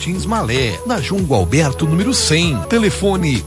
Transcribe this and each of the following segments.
Martins Malé, na João Gualberto, número 100. Telefone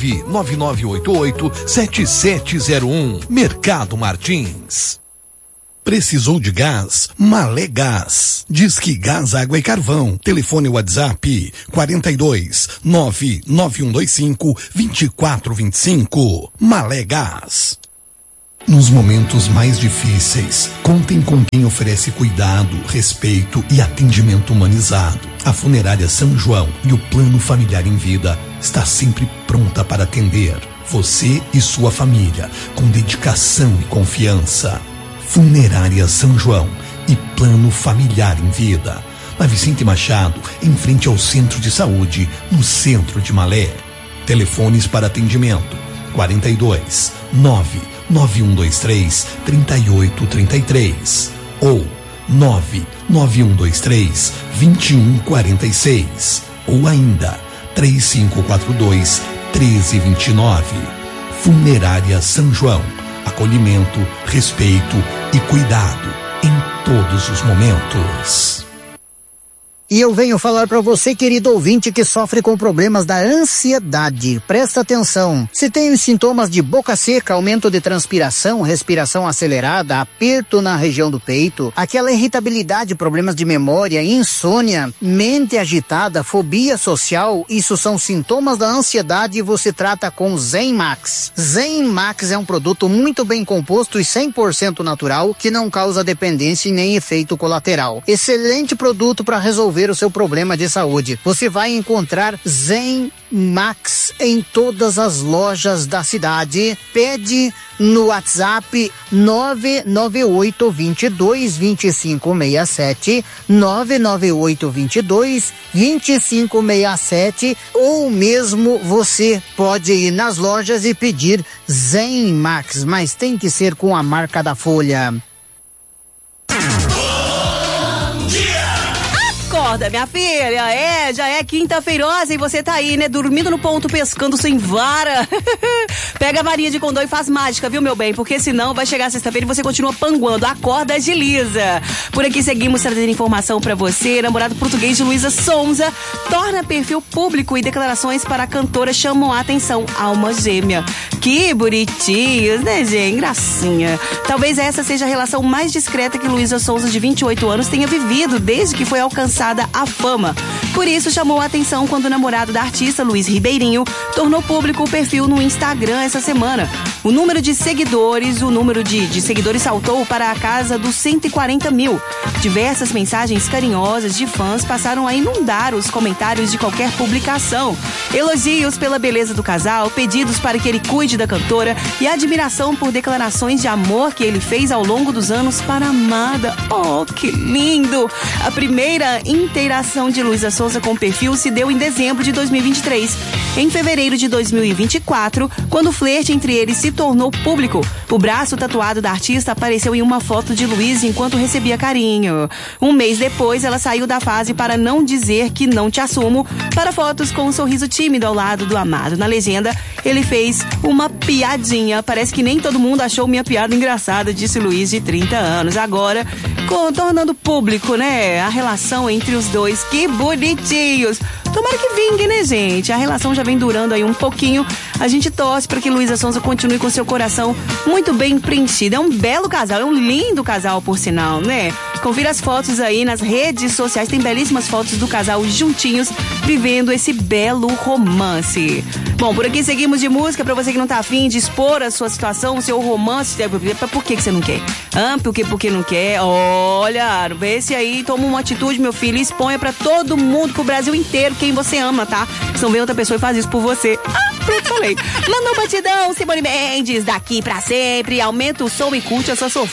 99988-7701. Mercado Martins. Precisou de gás? Malé Gás. Disque Gás, Água e Carvão. Telefone WhatsApp 42 99125 2425. Malé Gás. Nos momentos mais difíceis, contem com quem oferece cuidado, respeito e atendimento humanizado. A Funerária São João e o Plano Familiar em Vida está sempre pronta para atender você e sua família com dedicação e confiança. Funerária São João e Plano Familiar em Vida. Na Vicente Machado, em frente ao Centro de Saúde, no centro de Malé. Telefones para atendimento 42 99123 3833 ou 99123 2146 ou ainda 3542 1329. Funerária São João. Acolhimento, respeito e cuidado em todos os momentos. E eu venho falar para você, querido ouvinte, que sofre com problemas da ansiedade. Presta atenção. Se tem os sintomas de boca seca, aumento de transpiração, respiração acelerada, aperto na região do peito, aquela irritabilidade, problemas de memória, insônia, mente agitada, fobia social, isso são sintomas da ansiedade e você trata com Zen Max. Zen Max é um produto muito bem composto e 100% natural que não causa dependência e nem efeito colateral. Excelente produto para resolver o seu problema de saúde. Você vai encontrar Zen Max em todas as lojas da cidade. Pede no WhatsApp 998222567, 998222567, ou mesmo você pode ir nas lojas e pedir Zen Max, mas tem que ser com a marca da Folha. Acorda, minha filha, já é quinta-feirosa e você tá aí, né, dormindo no ponto, pescando sem vara. Pega a varinha de condão e faz mágica, viu, meu bem? Porque senão vai chegar sexta-feira e você continua panguando. Acorda, agiliza. Por aqui seguimos trazendo informação pra você. Namorado português de Luísa Sonza torna perfil público e declarações para a cantora chamam a atenção. Alma gêmea. Que bonitinhos, né, gente? Gracinha. Talvez essa seja a relação mais discreta que Luísa Sonza, de 28 anos, tenha vivido desde que foi alcançada a fama. Por isso chamou a atenção quando o namorado da artista, Luiz Ribeirinho, tornou público o perfil no Instagram essa semana. O número de seguidores saltou para a casa dos 140 mil. Diversas mensagens carinhosas de fãs passaram a inundar os comentários de qualquer publicação. Elogios pela beleza do casal, pedidos para que ele cuide da cantora e admiração por declarações de amor que ele fez ao longo dos anos para a amada. Oh, que lindo! A primeira interação de Luísa Sonza com o perfil se deu em dezembro de 2023. Em fevereiro de 2024, quando o flerte entre eles se tornou público, o braço tatuado da artista apareceu em uma foto de Luiz enquanto recebia carinho. Um mês depois, ela saiu da fase para não dizer que não te assumo para fotos com um sorriso tímido ao lado do amado. Na legenda, ele fez uma piadinha. Parece que nem todo mundo achou minha piada engraçada, disse Luiz, de 30 anos. Agora, tornando público, né, a relação entre os dois. Que bonitinhos! Tomara que vingue, né, gente? A relação já vem durando aí um pouquinho. A gente torce para que Luísa Sonza continue com seu coração muito bem preenchido. É um belo casal, é um lindo casal, por sinal, né? Confira as fotos aí nas redes sociais. Tem belíssimas fotos do casal juntinhos, vivendo esse belo romance. Bom, por aqui seguimos de música. Pra você que não tá afim de expor a sua situação, o seu romance, por que você não quer? Porque não quer? Olha, vê se aí toma uma atitude, meu filho, e exponha pra todo mundo, pro Brasil inteiro, quem você ama, tá? Se não vem outra pessoa e faz isso por você. Pronto, falei. Mandou batidão, Simone Mendes, daqui pra sempre. Aumenta o som e curte a sua sofrência.